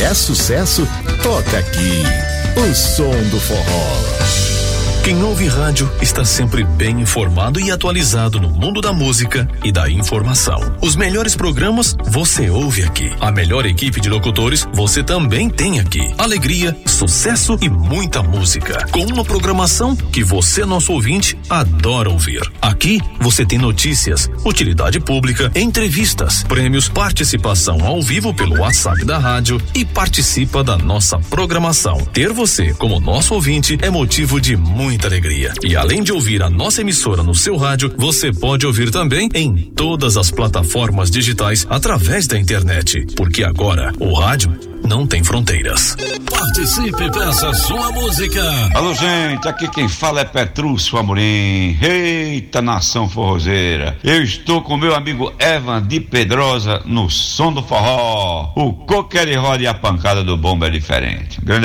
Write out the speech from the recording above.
é sucesso, toca aqui. O som do forró. Quem ouve rádio está sempre bem informado e atualizado no mundo da música e da informação. Os melhores programas você ouve aqui. A melhor equipe de locutores você também tem aqui. Alegria, sucesso e muita música. Com uma programação que você, nosso ouvinte, adora ouvir. Aqui você tem notícias, utilidade pública, entrevistas, prêmios, participação ao vivo pelo WhatsApp da rádio e participa da nossa programação. Ter você como nosso ouvinte é motivo de muita alegria. E além de ouvir a nossa emissora no seu rádio, você pode ouvir também em todas as plataformas digitais através da internet, porque agora o rádio não tem fronteiras. Participe, peça sua música. Alô, gente, aqui quem fala é Petrúcio Amorim. Eita, nação forrozeira. Eu estou com meu amigo Evan de Pedrosa no som do forró. O coqueiro roda e a pancada do bomba é diferente. Grande